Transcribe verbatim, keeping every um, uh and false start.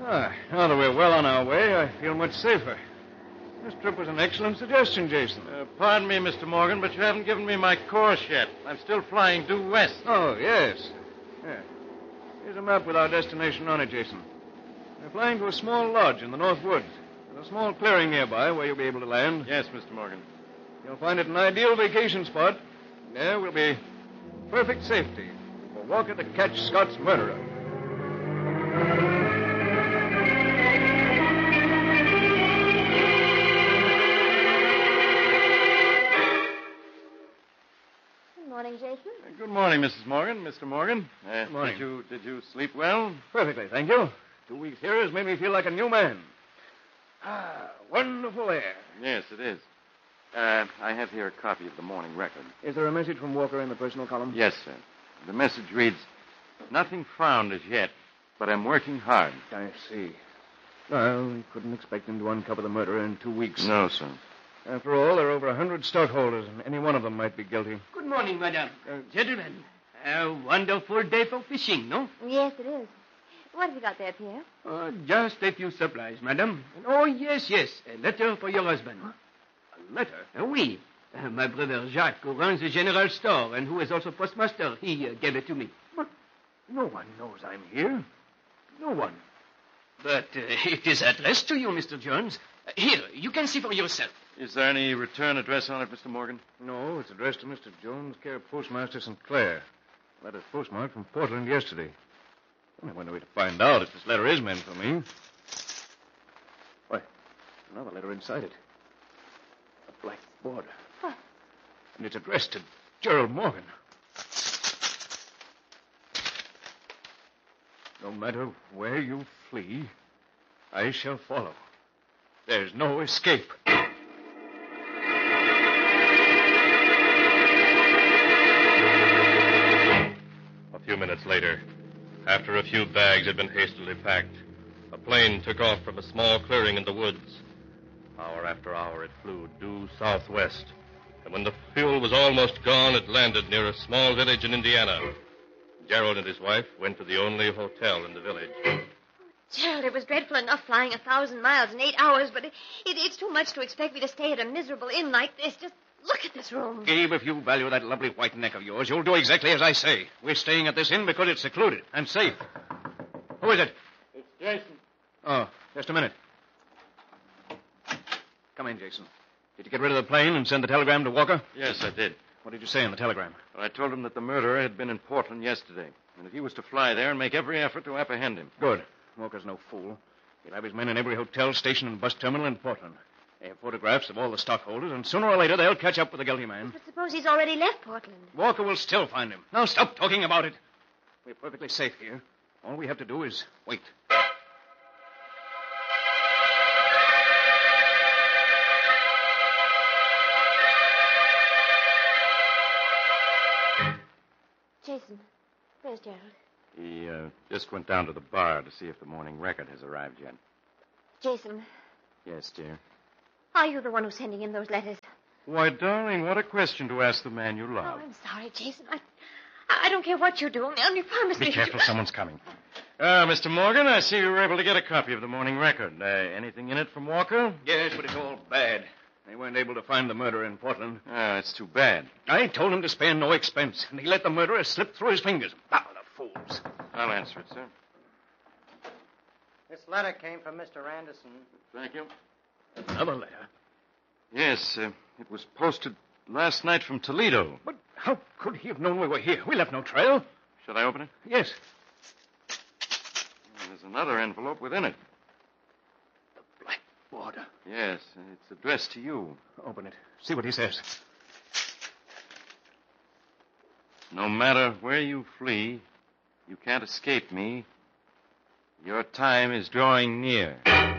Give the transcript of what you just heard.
Ah, now that we're well on our way, I feel much safer. This trip was an excellent suggestion, Jason. Uh, pardon me, Mister Morgan, but you haven't given me my course yet. I'm still flying due west. Oh, yes. Yeah. Here's a map with our destination on it, Jason. We're flying to a small lodge in the North Woods. There's a small clearing nearby where you'll be able to land. Yes, Mister Morgan. You'll find it an ideal vacation spot. There will be perfect safety for Walker to catch Scott's murderer. Good morning, Jason. Uh, good morning, Missus Morgan. Mister Morgan. Uh, Good morning. Did you, did you sleep well? Perfectly, thank you. Two weeks here has made me feel like a new man. Ah, wonderful air. Yes, it is. Uh, I have here a copy of the morning record. Is there a message from Walker in the personal column? Yes, sir. The message reads, "Nothing found as yet, but I'm working hard." I see. Well, we couldn't expect him to uncover the murder in two weeks. No, sir. After all, there are over a hundred stockholders, and any one of them might be guilty. Good morning, madam. Uh, gentlemen, a wonderful day for fishing, no? Yes, it is. What have you got there, Pierre? Uh, just a few supplies, madam. And, oh, yes, yes, a letter for your husband. A letter? Uh, oui. Uh, my brother Jacques, who runs the general store and who is also postmaster, he uh, gave it to me. But no one knows I'm here. No one. But uh, it is addressed to you, Mister Jones. Uh, here, you can see for yourself. Is there any return address on it, Mister Morgan? No, it's addressed to Mister Jones, care of Postmaster Saint Clair. Letter's postmarked from Portland yesterday. I wonder way to find out if this letter is meant for me. Why, another letter inside it. A black border. What? And it's addressed to Gerald Morgan. No matter where you flee, I shall follow. There's no escape. A few minutes later, after a few bags had been hastily packed, a plane took off from a small clearing in the woods. Hour after hour it flew due southwest, and when the fuel was almost gone, it landed near a small village in Indiana. Gerald and his wife went to the only hotel in the village. Gerald, it was dreadful enough flying a thousand miles in eight hours, but it, it, it's too much to expect me to stay at a miserable inn like this. Just look at this room. Gabe, if you value that lovely white neck of yours, you'll do exactly as I say. We're staying at this inn because it's secluded and safe. Who is it? It's Jason. Oh, just a minute. Come in, Jason. Did you get rid of the plane and send the telegram to Walker? Yes, I did. What did you say in the telegram? Well, I told him that the murderer had been in Portland yesterday, and that he was to fly there and make every effort to apprehend him. Good. Walker's no fool. He'll have his men in every hotel, station, and bus terminal in Portland. They have photographs of all the stockholders, and sooner or later they'll catch up with the guilty man. But suppose he's already left Portland. Walker will still find him. Now stop talking about it. We're perfectly safe here. All we have to do is wait. Jason, where's Gerald? He uh, just went down to the bar to see if the morning record has arrived yet. Jason, Yes, dear. are you the one who's sending in those letters? Why, darling, what a question to ask the man you Oh, love. I'm sorry, Jason. I, I don't care what you do. Only promise me. Be careful, someone's coming. Ah, Mister Morgan, I see you were able to get a copy of the morning record. Uh, anything in it from Walker? Yes, but it's all bad. They weren't able to find the murderer in Portland. Ah, it's too bad. I told him to spare no expense, and he let the murderer slip through his fingers. Ah, the fools. I'll answer it, sir. This letter came from Mister Anderson. Thank you. Another letter. Yes, uh, it was posted last night from Toledo. But how could he have known we were here? We left no trail. Should I open it? Yes. There's another envelope within it. The black border. Yes, it's addressed to you. Open it. See what he says. No matter where you flee, you can't escape me. Your time is drawing near.